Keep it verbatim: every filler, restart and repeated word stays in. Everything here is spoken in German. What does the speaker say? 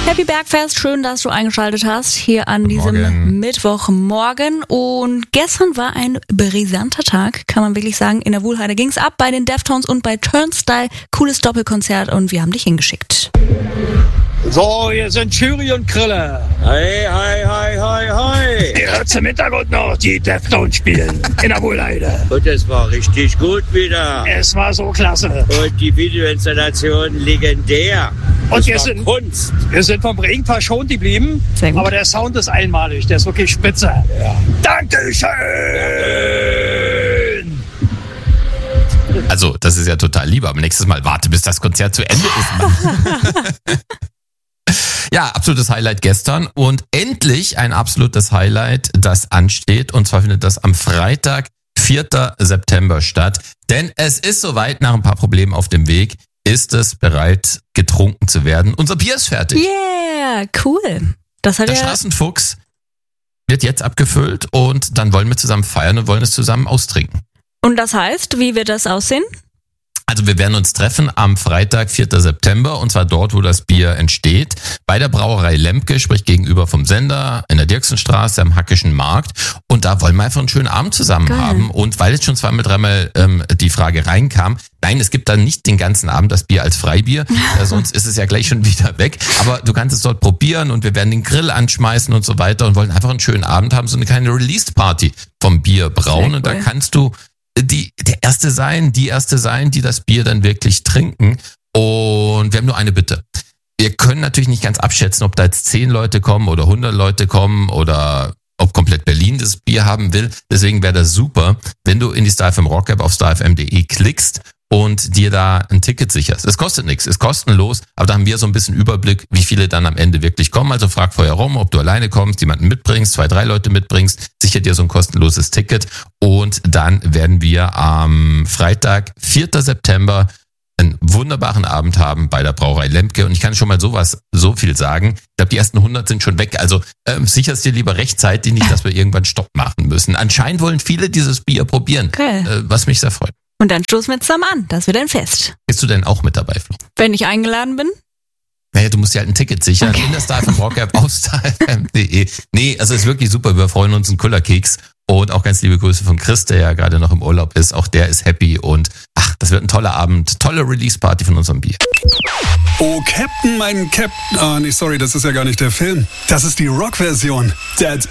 Happy Bergfest, schön, dass du eingeschaltet hast hier an diesem Morgen. Mittwochmorgen. Und gestern war ein brisanter Tag, kann man wirklich sagen. In der Wuhlheide ging's ab bei den Deftones und bei Turnstile. Cooles Doppelkonzert und wir haben dich hingeschickt. So, hier sind Jury und Krille. Hi, hi, hi, hi, hi. Ihr hört im Hintergrund noch die Deftones spielen in der Wuhlheide. Und es war richtig gut wieder. Es war so klasse. Und die Videoinstallation legendär. Und Das wir war sind, Kunst. wir sind vom Regen verschont geblieben. Sehr gut. Aber der Sound ist einmalig, der ist wirklich spitze. Ja. Dankeschön! Also, das ist ja total lieb, aber nächstes Mal warte, bis das Konzert zu Ende ist, Mann. Ja, absolutes Highlight gestern und endlich ein absolutes Highlight, das ansteht. Und zwar findet das am Freitag, vierter September statt. Denn es ist soweit, nach ein paar Problemen auf dem Weg, ist es bereit, getrunken zu werden. Unser Bier ist fertig. Yeah, cool. Das hat Der ja... Straßenfuchs wird jetzt abgefüllt und dann wollen wir zusammen feiern und wollen es zusammen austrinken. Und das heißt, wie wird das aussehen? Also wir werden uns treffen am Freitag, vierter September, und zwar dort, wo das Bier entsteht, bei der Brauerei Lemke, sprich gegenüber vom Sender, in der Dirksenstraße am Hackischen Markt. Und da wollen wir einfach einen schönen Abend zusammen Geil. haben. Und weil jetzt schon zweimal, dreimal ähm, die Frage reinkam, nein, es gibt dann nicht den ganzen Abend das Bier als Freibier, äh, sonst ist es ja gleich schon wieder weg. Aber du kannst es dort probieren und wir werden den Grill anschmeißen und so weiter und wollen einfach einen schönen Abend haben, so eine kleine Release-Party vom Bier brauen. Sehr Und da cool. kannst du die der Erste sein, die Erste sein, die das Bier dann wirklich trinken. Und wir haben nur eine Bitte. Wir können natürlich nicht ganz abschätzen, ob da jetzt zehn Leute kommen oder hundert Leute kommen oder ob komplett Berlin das Bier haben will. Deswegen wäre das super, wenn du in die Star F M Rock App auf star f m punkt d e klickst und dir da ein Ticket sicherst. Es kostet nichts, ist kostenlos, aber da haben wir so ein bisschen Überblick, wie viele dann am Ende wirklich kommen. Also frag vorher rum, ob du alleine kommst, jemanden mitbringst, zwei, drei Leute mitbringst, sicher dir so ein kostenloses Ticket und dann werden wir am Freitag, vierter September, einen wunderbaren Abend haben bei der Brauerei Lemke und ich kann schon mal sowas, so viel sagen. Ich glaube, die ersten hundert sind schon weg, also ähm, sicherst dir lieber rechtzeitig, nicht, dass wir irgendwann Stopp machen müssen. Anscheinend wollen viele dieses Bier probieren, Geil. äh, was mich sehr freut. Und dann stoßen wir zusammen an. Das wird ein Fest. Bist du denn auch mit dabei, Flo? Wenn ich eingeladen bin? Naja, du musst dir halt ein Ticket sichern Okay. in der Star F M Rock App auf star f m punkt d e. Nee, also ist wirklich super. Wir freuen uns, einen Kullerkeks. Und auch ganz liebe Grüße von Chris, der ja gerade noch im Urlaub ist. Auch der ist happy und ach, das wird ein toller Abend. Tolle Release-Party von unserem Bier. Oh, Captain, mein Captain. Ah, nee, sorry, das ist ja gar nicht der Film. Das ist die Rock-Version. That's